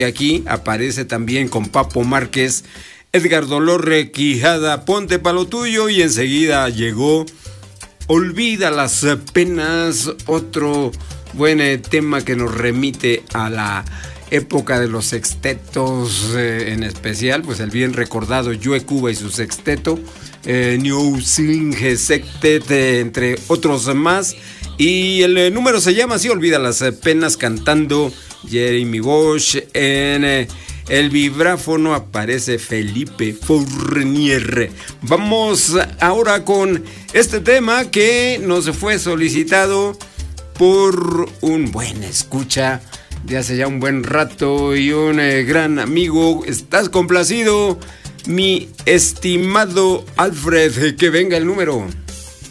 Aquí aparece también con Papo Márquez, Edgar Dolorre, Quijada, Ponte pa' lo tuyo, y enseguida llegó Olvida las penas, otro buen tema que nos remite a la época de los sextetos, en especial, pues el bien recordado Joe Cuba y su sexteto, New Swing Sextet, entre otros más. Y el número se llama así, Olvida las penas, cantando Jeremy Bosch. En el vibráfono aparece Felipe Fournier. Vamos ahora con este tema que nos fue solicitado por un buen escucha de hace ya un buen rato y un gran amigo. ¿Estás complacido, mi estimado Alfred? Que venga el número.